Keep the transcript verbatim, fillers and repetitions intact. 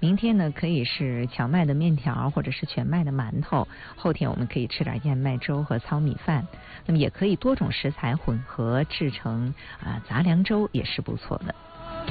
明天呢可以是荞麦的面条或者是全麦的馒头，后天我们可以吃点燕麦粥和糙米饭。那么也可以多种食材混合制成啊、呃、杂粮粥，也是不错的。